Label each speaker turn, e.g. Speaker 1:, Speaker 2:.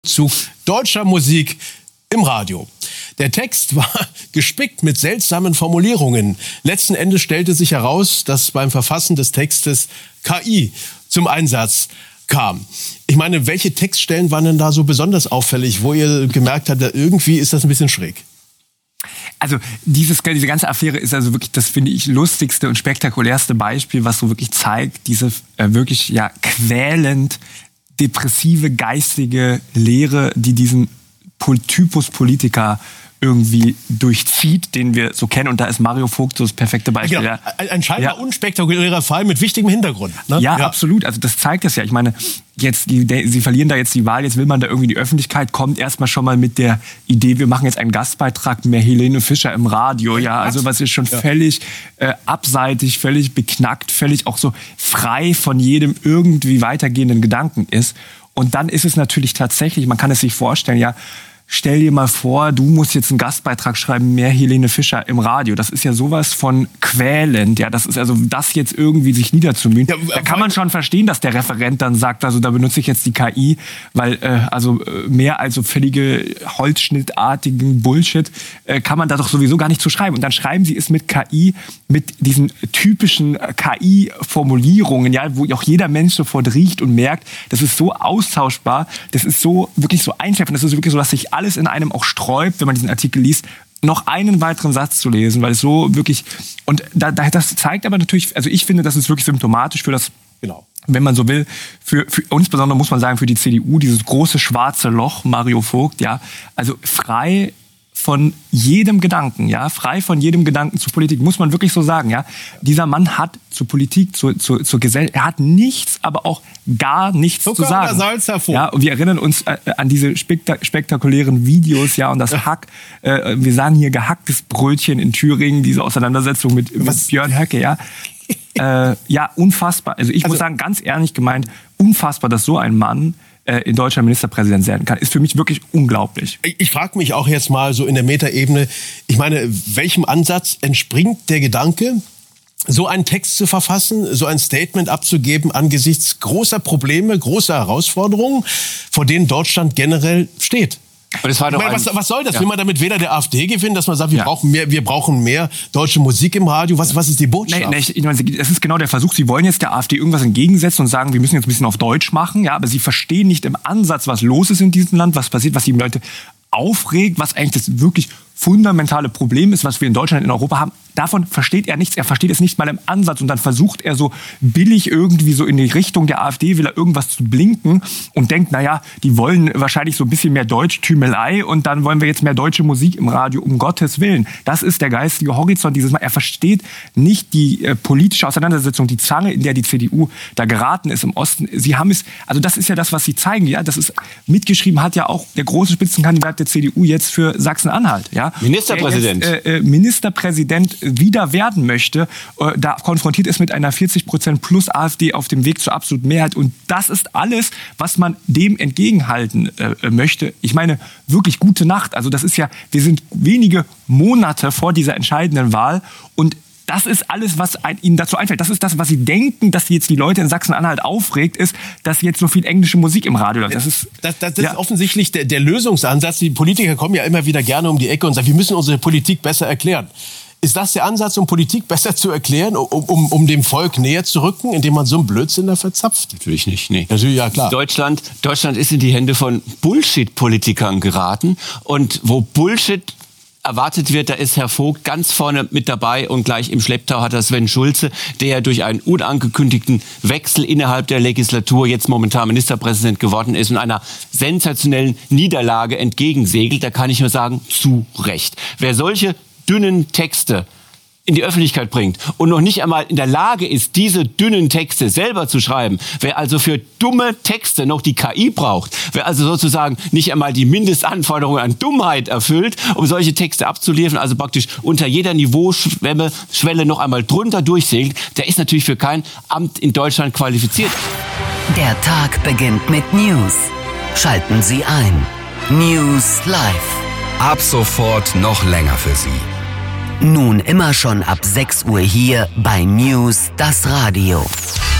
Speaker 1: zu deutscher Musik im Radio. Der Text war gespickt mit seltsamen Formulierungen. Letzten Endes stellte sich heraus, dass beim Verfassen des Textes KI zum Einsatz kam. Ich meine, welche Textstellen waren denn da so besonders auffällig, wo ihr gemerkt habt, irgendwie ist das ein bisschen schräg?
Speaker 2: Also diese ganze Affäre ist also wirklich, das finde ich, lustigste und spektakulärste Beispiel, was so wirklich zeigt, diese wirklich quälend depressive geistige Lehre, die diesen Typus Politiker irgendwie durchzieht, den wir so kennen. Und da ist Mario Vogt so das perfekte Beispiel.
Speaker 1: Genau. Ein scheinbar unspektakulärer Fall mit wichtigem Hintergrund. Ne?
Speaker 2: Ja, absolut. Also das zeigt es ja. Ich meine, jetzt sie verlieren da jetzt die Wahl, jetzt will man da irgendwie die Öffentlichkeit, kommt erstmal schon mal mit der Idee, wir machen jetzt einen Gastbeitrag mehr Helene Fischer im Radio. Ja, also was ist schon völlig abseitig, völlig beknackt, völlig auch so frei von jedem irgendwie weitergehenden Gedanken ist. Und dann ist es natürlich tatsächlich, man kann es sich vorstellen, ja, stell dir mal vor, du musst jetzt einen Gastbeitrag schreiben, mehr Helene Fischer im Radio. Das ist ja sowas von quälend. Ja, das ist also, das jetzt irgendwie sich niederzumühen. Ja, da kann man schon verstehen, dass der Referent dann sagt, also da benutze ich jetzt die KI, weil mehr als so völlige holzschnittartigen Bullshit kann man da doch sowieso gar nicht zu schreiben. Und dann schreiben sie es mit KI, mit diesen typischen KI-Formulierungen, ja, wo auch jeder Mensch sofort riecht und merkt, das ist so austauschbar, das ist so wirklich so einschläfernd, das ist wirklich so, dass sich alles in einem auch sträubt, wenn man diesen Artikel liest, noch einen weiteren Satz zu lesen, weil es so wirklich, und das zeigt aber natürlich, also ich finde, das ist wirklich symptomatisch für das, wenn man so will, für insbesondere muss man sagen, für die CDU, dieses große schwarze Loch, Mario Vogt, ja, also frei von jedem Gedanken, ja, frei von jedem Gedanken zur Politik, muss man wirklich so sagen, ja. Dieser Mann hat zur Politik, zur Gesellschaft, er hat nichts, aber auch gar nichts zu sagen.
Speaker 1: Salz hervor.
Speaker 2: Ja, und wir erinnern uns an diese spektakulären Videos, ja, und das Hack, wir sahen hier gehacktes Brötchen in Thüringen, diese Auseinandersetzung mit Björn Höcke, ja. Ja, unfassbar. Also ich muss sagen, ganz ehrlich gemeint, unfassbar, dass so ein Mann in Deutschland Ministerpräsident werden kann, ist für mich wirklich unglaublich.
Speaker 1: Ich frage mich auch jetzt mal so in der Metaebene, ich meine, welchem Ansatz entspringt der Gedanke, so einen Text zu verfassen, so ein Statement abzugeben angesichts großer Probleme, großer Herausforderungen, vor denen Deutschland generell steht?
Speaker 3: Und es war doch
Speaker 1: was soll das? Ja. Will man damit weder der AfD gewinnen, dass man sagt, wir brauchen mehr deutsche Musik im Radio? Was ist die Botschaft?
Speaker 2: Das ist genau der Versuch. Sie wollen jetzt der AfD irgendwas entgegensetzen und sagen, wir müssen jetzt ein bisschen auf Deutsch machen. Ja, aber sie verstehen nicht im Ansatz, was los ist in diesem Land, was passiert, was die Leute aufregt, was eigentlich das wirklich fundamentale Problem ist, was wir in Deutschland, in Europa haben. Davon versteht er nichts. Er versteht es nicht mal im Ansatz. Und dann versucht er so billig irgendwie so in die Richtung der AfD, will er irgendwas zu blinken und denkt, naja, die wollen wahrscheinlich so ein bisschen mehr Deutschtümelei und dann wollen wir jetzt mehr deutsche Musik im Radio, um Gottes Willen. Das ist der geistige Horizont dieses Mal. Er versteht nicht die politische Auseinandersetzung, die Zange, in der die CDU da geraten ist im Osten. Sie haben es, also das ist ja das, was sie zeigen. Ja, das ist mitgeschrieben, hat ja auch der große Spitzenkandidat der CDU jetzt für Sachsen-Anhalt. Ja,
Speaker 3: Ministerpräsident.
Speaker 2: Der jetzt, Ministerpräsident wieder werden möchte, da konfrontiert ist mit einer 40% plus AfD auf dem Weg zur absoluten Mehrheit. Und das ist alles, was man dem entgegenhalten möchte. Ich meine, wirklich gute Nacht. Also das ist ja, wir sind wenige Monate vor dieser entscheidenden Wahl und das ist alles, was ihnen dazu einfällt. Das ist das, was sie denken, dass jetzt die Leute in Sachsen-Anhalt aufregt, ist, dass jetzt so viel englische Musik im Radio läuft. Das ist
Speaker 1: offensichtlich der Lösungsansatz. Die Politiker kommen ja immer wieder gerne um die Ecke und sagen, wir müssen unsere Politik besser erklären. Ist das der Ansatz, um Politik besser zu erklären, um dem Volk näher zu rücken, indem man so einen Blödsinn da verzapft?
Speaker 3: Natürlich nicht, nee.
Speaker 1: Natürlich, ja klar.
Speaker 3: Deutschland ist in die Hände von Bullshit-Politikern geraten. Und wo Bullshit erwartet wird, da ist Herr Vogt ganz vorne mit dabei und gleich im Schlepptau hat er Sven Schulze, der durch einen unangekündigten Wechsel innerhalb der Legislatur jetzt momentan Ministerpräsident geworden ist und einer sensationellen Niederlage entgegensegelt. Da kann ich nur sagen, zu Recht. Wer solche dünnen Texte in die Öffentlichkeit bringt und noch nicht einmal in der Lage ist, diese dünnen Texte selber zu schreiben, wer also für dumme Texte noch die KI braucht, wer also sozusagen nicht einmal die Mindestanforderungen an Dummheit erfüllt, um solche Texte abzuliefern, also praktisch unter jeder Niveauschwelle noch einmal drunter durchsegelt, der ist natürlich für kein Amt in Deutschland qualifiziert.
Speaker 4: Der Tag beginnt mit News. Schalten Sie ein. News Live.
Speaker 5: Ab sofort noch länger für Sie.
Speaker 4: Nun immer schon ab 6 Uhr hier bei News, das Radio.